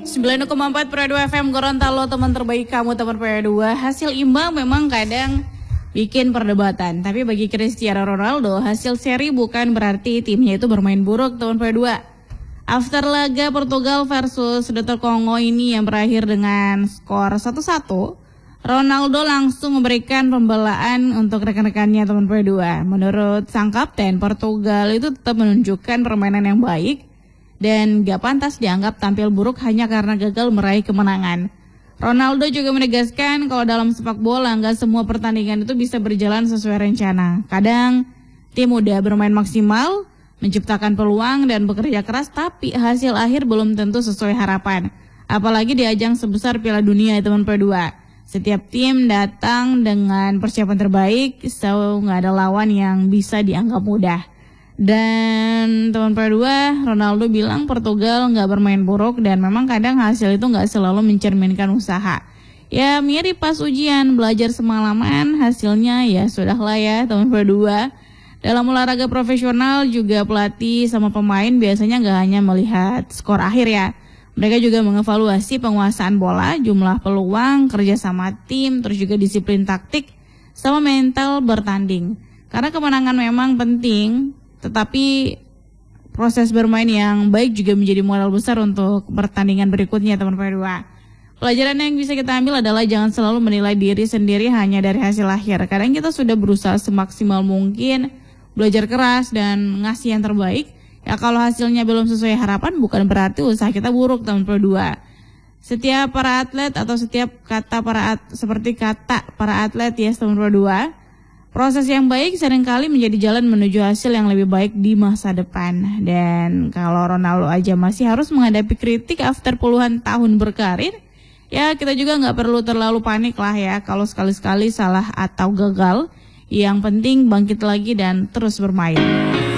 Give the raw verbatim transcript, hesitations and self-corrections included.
sembilan koma empat Pro dua F M Gorontalo, teman terbaik kamu, teman Pro dua. Hasil imbang memang kadang bikin perdebatan, tapi bagi Cristiano Ronaldo, hasil seri bukan berarti timnya itu bermain buruk, teman Pro dua. After laga Portugal versus Dr. Kongo ini yang berakhir dengan skor satu satu, Ronaldo langsung memberikan pembelaan untuk rekan-rekannya, teman Pro dua. Menurut sang kapten, Portugal itu tetap menunjukkan permainan yang baik dan gak pantas dianggap tampil buruk hanya karena gagal meraih kemenangan. Ronaldo juga menegaskan kalau dalam sepak bola gak semua pertandingan itu bisa berjalan sesuai rencana. Kadang tim udah bermain maksimal, menciptakan peluang dan bekerja keras, tapi hasil akhir belum tentu sesuai harapan. Apalagi di ajang sebesar Piala Dunia, teman Pro dua. Setiap tim datang dengan persiapan terbaik, so gak ada lawan yang bisa dianggap mudah. Dan teman Pro dua, Ronaldo bilang Portugal nggak bermain buruk dan memang kadang hasil itu nggak selalu mencerminkan usaha. Ya mirip pas ujian, belajar semalaman, hasilnya ya sudahlah ya, teman Pro dua. Dalam olahraga profesional juga pelatih sama pemain biasanya nggak hanya melihat skor akhir ya. Mereka juga mengevaluasi penguasaan bola, jumlah peluang, kerja sama tim, terus juga disiplin taktik sama mental bertanding. Karena kemenangan memang penting, tetapi proses bermain yang baik juga menjadi modal besar untuk pertandingan berikutnya, teman Pro dua. Pelajaran yang bisa kita ambil adalah jangan selalu menilai diri sendiri hanya dari hasil akhir. Kadang kita sudah berusaha semaksimal mungkin, belajar keras dan ngasih yang terbaik. Ya kalau hasilnya belum sesuai harapan bukan berarti usaha kita buruk, teman Pro dua. Setiap para atlet atau setiap kata para at, seperti kata para atlet ya, teman Pro dua. Proses yang baik seringkali menjadi jalan menuju hasil yang lebih baik di masa depan. Dan kalau Ronaldo aja masih harus menghadapi kritik after puluhan tahun berkarir, ya kita juga nggak perlu terlalu panik lah ya kalau sekali-sekali salah atau gagal. Yang penting bangkit lagi dan terus bermain.